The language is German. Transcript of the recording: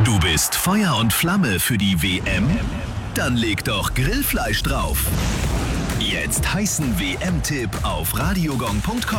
Du bist Feuer und Flamme für die WM? Dann leg doch Grillfleisch drauf. Jetzt heißen WM-Tipp auf radiogong.com.